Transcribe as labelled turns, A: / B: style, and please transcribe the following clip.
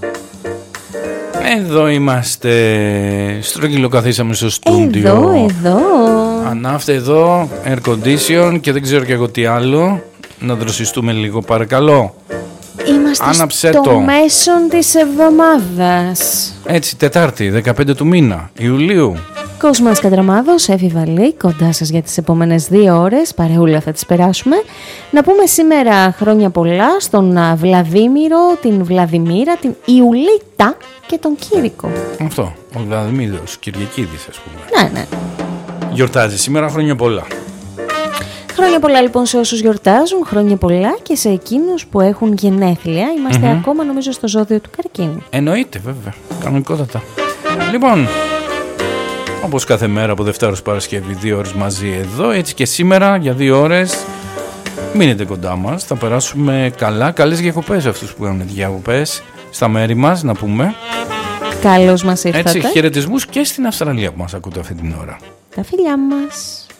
A: Εδώ είμαστε. Στρογγυλοκαθίσαμε στο στούντιο.
B: Εδώ.
A: Ανάφτε εδώ, air condition και δεν ξέρω και εγώ τι άλλο. Να δροσιστούμε λίγο παρακαλώ.
B: Είμαστε
A: Άναψε
B: στο
A: το.
B: μέσον της εβδομάδας.
A: Έτσι, Τετάρτη, 15 του μήνα, Ιουλίου.
B: Κόσμας Κατραμάδος, Εύη Βαλή, κοντά σας για τις επόμενες 2 ώρες. Παρεούλα θα τις περάσουμε. Να πούμε σήμερα χρόνια πολλά στον Βλαδίμηρο, την Βλαδιμίρα, την Ιουλίτα και τον Κήρικο.
A: Αυτό, ο Βλαδιμίρος Κυριακίδης, ας πούμε.
B: Ναι.
A: Γιορτάζει σήμερα, χρόνια πολλά.
B: Χρόνια πολλά λοιπόν σε όσους γιορτάζουν, χρόνια πολλά και σε εκείνους που έχουν γενέθλια. Είμαστε ακόμα νομίζω στο ζώδιο του Καρκίνου.
A: Εννοείται βέβαια, κανονικότατα. Λοιπόν, όπως κάθε μέρα από Δευτέρα ως Παρασκευή 2 ώρες μαζί εδώ, έτσι και σήμερα για 2 ώρες μείνετε κοντά μας, θα περάσουμε καλά. Καλές διακοπές αυτούς που κάνουν διακοπές στα μέρη μας, να πούμε.
B: Καλώς μας ήρθατε.
A: Έτσι, χαιρετισμούς και στην Αυστραλία που μας ακούτε αυτή την ώρα.
B: Τα φιλιά μας.